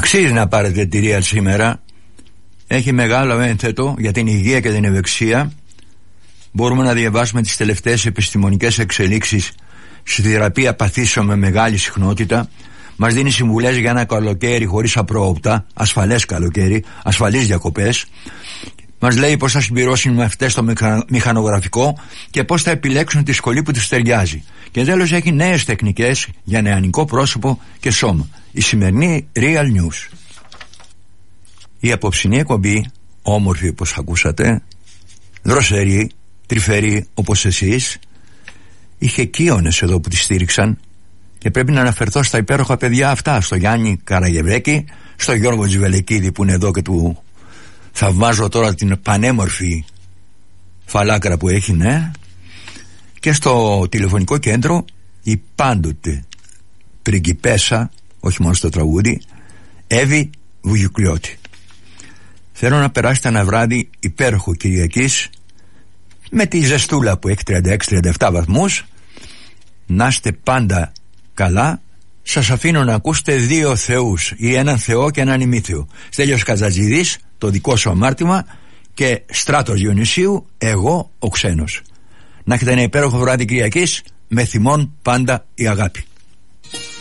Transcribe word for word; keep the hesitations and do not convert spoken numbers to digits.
Αξίζει να πάρετε τη Real σήμερα. Έχει μεγάλο ένθετο για την υγεία και την ευεξία. Μπορούμε να διαβάσουμε τις τελευταίες επιστημονικές εξελίξεις στη θεραπεία παθήσεων με μεγάλη συχνότητα. Μας δίνει συμβουλές για ένα καλοκαίρι χωρίς απρόοπτα, ασφαλές καλοκαίρι, ασφαλείς διακοπές. Μας λέει πώς θα συμπληρώσουν με αυτές το μηχανογραφικό και πώς θα επιλέξουν τη σχολή που τους ταιριάζει. Και τέλος έχει νέες τεχνικές για νεανικό πρόσωπο και σώμα. Η σημερινή Real News. Η απόψινή εκπομπή, όμορφη όπως ακούσατε, δροσερή, τρυφερή όπως εσείς, είχε κύονες εδώ που τη στήριξαν και πρέπει να αναφερθώ στα υπέροχα παιδιά αυτά, στο Γιάννη Καραγευρέκη, στο Γιώργο Τζιβελεκίδη που είναι εδώ και του θαυμάζω τώρα την πανέμορφη φαλάκρα που έχει, ναι, και στο τηλεφωνικό κέντρο η πάντοτε πριγκιπέσα, όχι μόνο στο τραγούδι, Εύη Βουγιουκλιώτη. Θέλω να περάσετε ένα βράδυ υπέροχο Κυριακής με τη ζεστούλα που έχει τριάντα έξι τριάντα επτά βαθμούς. Να είστε πάντα καλά. Σας αφήνω να ακούσετε δύο θεούς, ή έναν θεό και έναν ημίθεο. Στέλιος Καζατζίδης, το δικό σου αμάρτημα, και Στράτος Διονυσίου, εγώ ο ξένος. Να έχετε ένα υπέροχο βράδυ Κυριακής, με θυμών πάντα η αγάπη.